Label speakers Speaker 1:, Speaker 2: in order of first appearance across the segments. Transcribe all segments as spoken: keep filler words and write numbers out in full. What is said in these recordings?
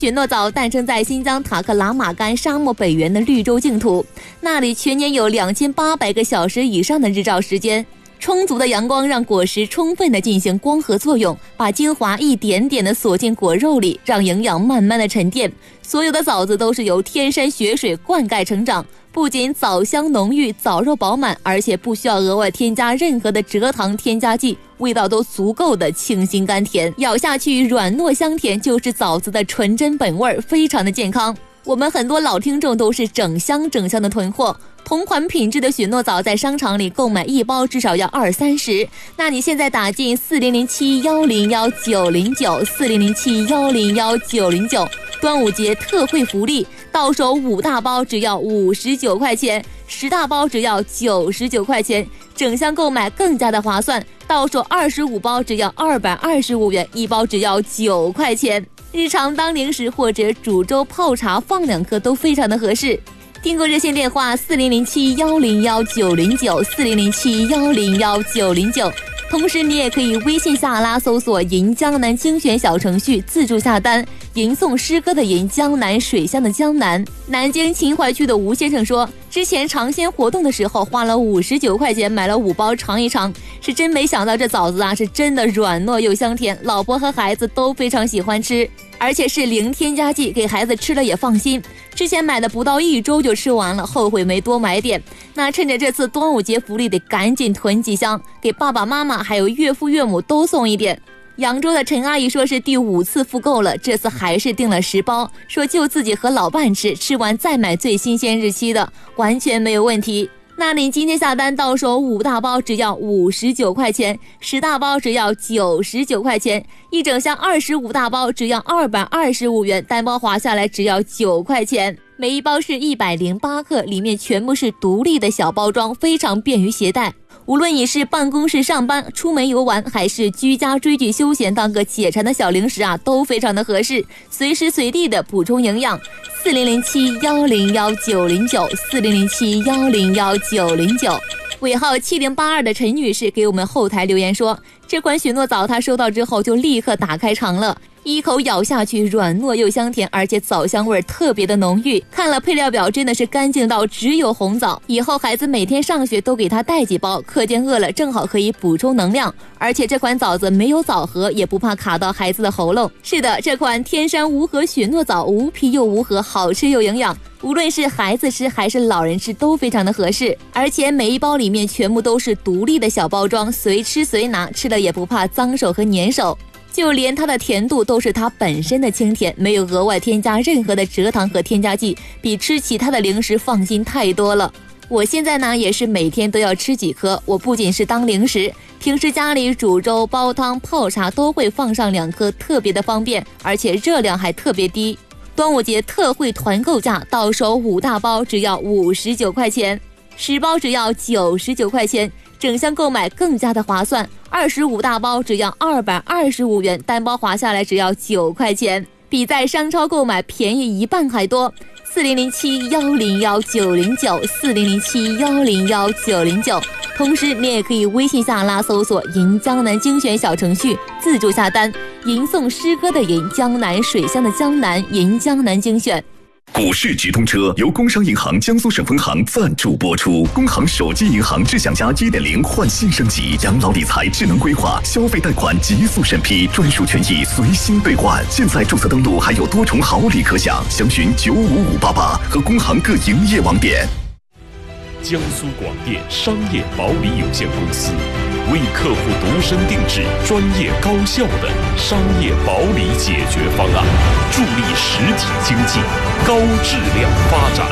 Speaker 1: 雪诺藻诞生在新疆塔克拉玛干沙漠北缘的绿洲净土，那里全年有两千八百个小时以上的日照时间，充足的阳光让果实充分的进行光合作用，把精华一点点的锁进果肉里，让营养慢慢的沉淀。所有的枣子都是由天山雪水灌溉成长，不仅枣香浓郁，枣肉饱满，而且不需要额外添加任何的蔗糖添加剂，味道都足够的清新甘甜，咬下去软糯香甜，就是枣子的纯真本味，非常的健康。我们很多老听众都是整箱整箱的囤货，同款品质的雪诺藻在商场里购买一包至少要二三十，那你现在打进四零零七幺零幺九零九四零零七幺零幺九零九，端午节特惠福利，到手五大包只要五十九块钱，十大包只要九十九块钱，整箱购买更加的划算，到手二十五包只要二百二十五元，一包只要九块钱。日常当零食或者煮粥泡茶放两颗都非常的合适。订购热线电话四零零七幺零幺九零九四零零七幺零幺九零九，同时你也可以微信下拉搜索银江南精选小程序自助下单，吟诵诗歌的吟，江南水乡的江南。南京秦淮区的吴先生说，之前尝鲜活动的时候花了五十九块钱买了五包尝一尝，是真没想到这枣子啊是真的软糯又香甜，老婆和孩子都非常喜欢吃，而且是零添加剂，给孩子吃了也放心。之前买的不到一周就吃完了，后悔没多买点。那趁着这次端午节福利得赶紧囤几箱，给爸爸妈妈还有岳父岳母都送一点。扬州的陈阿姨说是第五次复购了，这次还是订了十包，说就自己和老伴吃，吃完再买最新鲜日期的，完全没有问题。那你今天下单到手五大包只要五十九块钱，十大包只要九十九块钱，一整箱二十五大包只要二百二十五元，单包划下来只要九块钱。每一包是一百零八克，里面全部是独立的小包装，非常便于携带。无论你是办公室上班、出门游玩，还是居家追剧休闲，当个解馋的小零食啊，都非常的合适，随时随地的补充营养。四零零七幺零幺九零九四零零七幺零幺九零九，尾号七零八二的陈女士给我们后台留言说，这款雪诺枣她收到之后就立刻打开尝了，一口咬下去软糯又香甜，而且枣香味特别的浓郁。看了配料表真的是干净到只有红枣，以后孩子每天上学都给他带几包，课间饿了正好可以补充能量。而且这款枣子没有枣核，也不怕卡到孩子的喉咙。是的，这款天山无核雪诺枣无皮又无核，好吃又营养，无论是孩子吃还是老人吃都非常的合适。而且每一包里面全部都是独立的小包装，随吃随拿，吃了也不怕脏手和粘手。就连它的甜度都是它本身的清甜，没有额外添加任何的蔗糖和添加剂，比吃其他的零食放心太多了。我现在呢也是每天都要吃几颗，我不仅是当零食，平时家里煮粥、煲汤、泡茶都会放上两颗，特别的方便，而且热量还特别低。端午节特惠团购价，到手五大包只要五十九块钱，十包只要九十九块钱，整箱购买更加的划算，二十五大包只要二百二十五元，单包划下来只要九块钱，比在商超购买便宜一半还多。四零零七幺零幺九零九四零零七幺零幺九零九，同时你也可以微信下拉搜索银江南精选小程序自助下单，吟诵诗歌的吟，江南水乡的江南，银江南精选。
Speaker 2: 股市直通车由工商银行江苏省分行赞助播出。工行手机银行智享家 一点零 焕新升级，养老理财智能规划，消费贷款极速审批，专属权益随心兑换。现在注册登录还有多重好礼可享，详询九五五八八和工行各营业网点。
Speaker 3: 江苏广电商业保理有限公司为客户度身定制、专业高效的商业保理解决方案，助力实体经济高质量发展。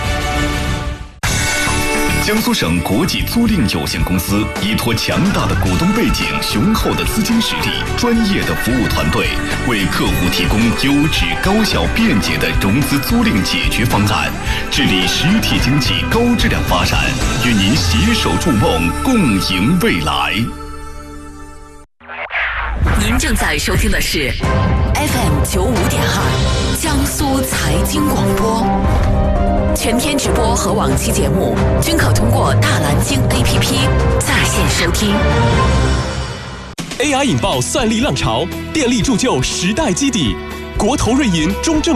Speaker 2: 江苏省国际租赁有限公司依托强大的股东背景、雄厚的资金实力、专业的服务团队，为客户提供优质、高效、便捷的融资租赁解决方案，致力实体经济高质量发展，与您携手筑梦，共赢未来。
Speaker 4: 您正在收听的是 F M 九五点二江苏财经广播。全天直播和往期节目均可通过大蓝鲸 A P P 在线收听。
Speaker 5: A I 引爆算力浪潮，电力铸就时代基底。 国投瑞银中证